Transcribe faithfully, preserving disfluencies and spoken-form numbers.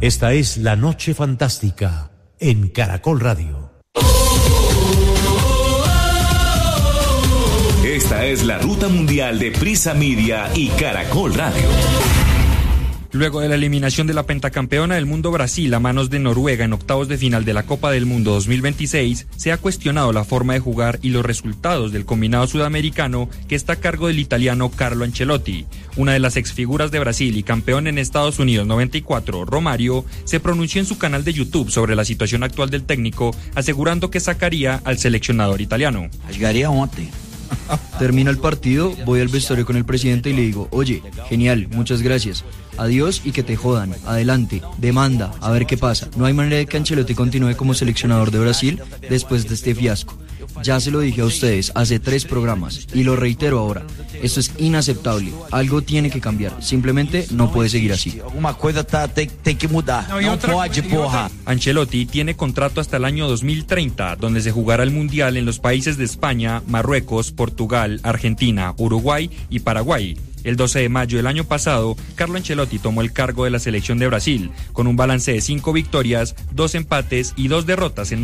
Esta es La Noche Fantástica en Caracol Radio. Esta es la ruta mundial de Prisa Media y Caracol Radio. Luego de la eliminación de la pentacampeona del mundo Brasil a manos de Noruega en octavos de final de la Copa del Mundo dos mil veintiséis, se ha cuestionado la forma de jugar y los resultados del combinado sudamericano que está a cargo del italiano Carlo Ancelotti. Una de las exfiguras de Brasil y campeón en Estados Unidos noventa y cuatro, Romario, se pronunció en su canal de YouTube sobre la situación actual del técnico, asegurando que sacaría al seleccionador italiano. Llegaría ontem. Termina el partido, voy al vestuario con el presidente y le digo, oye, genial, muchas gracias, adiós y que te jodan, adelante, demanda, a ver qué pasa. No hay manera de que Ancelotti continúe como seleccionador de Brasil después de este fiasco. Ya se lo dije a ustedes hace tres programas y lo reitero ahora, esto es inaceptable, algo tiene que cambiar, simplemente no puede seguir así. Alguma coisa tá, tem, tem que mudar, no, no pode, porra. Ancelotti tiene contrato hasta el año dos mil treinta, donde se jugará el Mundial en los países de España, Marruecos, Portugal, Argentina, Uruguay y Paraguay. El doce de mayo del año pasado, Carlo Ancelotti tomó el cargo de la selección de Brasil, con un balance de cinco victorias, dos empates y dos derrotas en